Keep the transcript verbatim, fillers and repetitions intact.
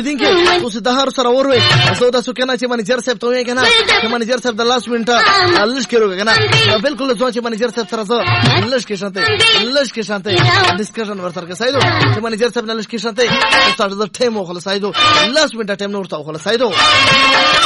اوریدونکي اوس د هر سره وروي زه تاسو کنه چې منیجر صاحب ته وایي کنه چې منیجر صاحب د لاس منټه لږ کېرو کنه بالکل زه چې منیجر صاحب سره زه لږ کې شانته لږ کې شانته ډسکشن ورته کوي چې منیجر صاحب نه لږ کې شانته تاسو د ټیم خو خلاصایدو لاس منټه ټیم نور ته خو خلاصایدو